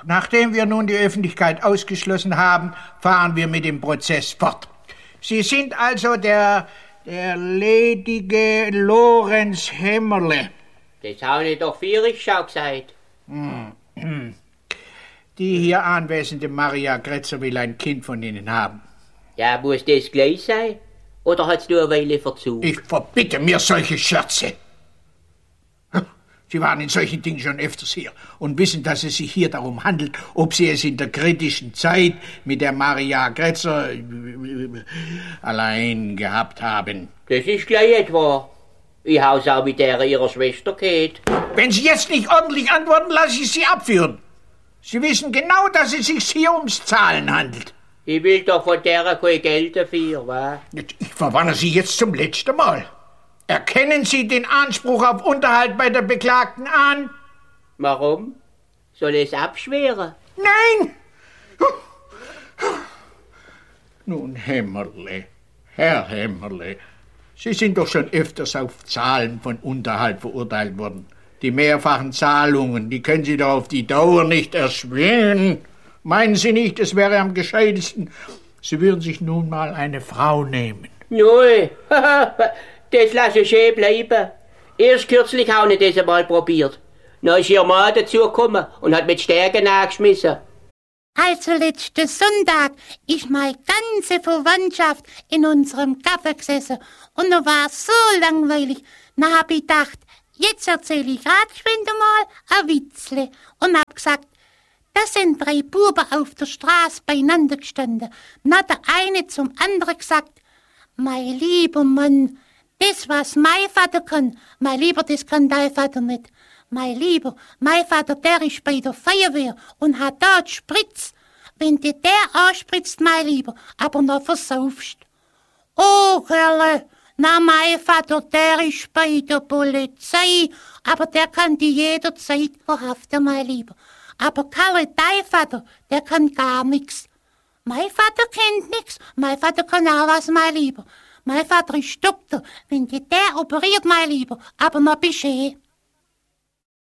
nachdem wir nun die Öffentlichkeit ausgeschlossen haben, fahren wir mit dem Prozess fort. Sie sind also der ledige Lorenz Hämmerle. Das habe ich doch vierig schon gesagt. Die hier anwesende Maria Grätzer will ein Kind von Ihnen haben. Ja, muss das gleich sein? Oder hat's nur eine Weile Verzug? Ich verbitte mir solche Scherze. Sie waren in solchen Dingen schon öfters hier und wissen, dass es sich hier darum handelt, ob Sie es in der kritischen Zeit mit der Maria Grätzer allein gehabt haben. Das ist gleich etwa. Ich hau's auch mit der ihrer Schwester geht. Wenn Sie jetzt nicht ordentlich antworten, lasse ich Sie abführen. Sie wissen genau, dass es sich hier ums Zahlen handelt. Ich will doch von der kein Geld dafür, wa? Ich verwarne Sie jetzt zum letzten Mal. Erkennen Sie den Anspruch auf Unterhalt bei der Beklagten an? Warum? Soll es abschweren? Nein! Nun, Hämmerle, Herr Hämmerle, Sie sind doch schon öfters auf Zahlen von Unterhalt verurteilt worden. Die mehrfachen Zahlungen, die können Sie doch auf die Dauer nicht erschwingen. Meinen Sie nicht, es wäre am gescheitesten, Sie würden sich nun mal eine Frau nehmen? Nö, das lasse ich schön bleiben. Erst kürzlich habe ich das einmal probiert. Dann ist ihr Mann dazugekommen und hat mit Stärken angeschmissen. Also letzten Sonntag ist meine ganze Verwandtschaft in unserem Café gesessen und da war so langweilig. Dann hab ich gedacht, jetzt erzähle ich grad geschwind mal ein Witzle und hab gesagt, da sind 3 Buben auf der Straße beieinander gestanden. Dann hat der eine zum anderen gesagt, mein lieber Mann, das, was mein Vater kann, mein Lieber, das kann dein Vater nicht. Mein Lieber, mein Vater, der ist bei der Feuerwehr und hat da die Spritz. Wenn dir der anspritzt, mein Lieber, aber noch versaufst. Oh, Kerle, na, mein Vater, der ist bei der Polizei, aber der kann die jederzeit verhaften, mein Lieber. Aber Kerle, dein Vater, der kann gar nix. Mein Vater kennt nix, mein Vater kann auch was, mein Lieber. Mein Vater ist Doktor, wenn dir der operiert, mein Lieber, aber noch Bescheid.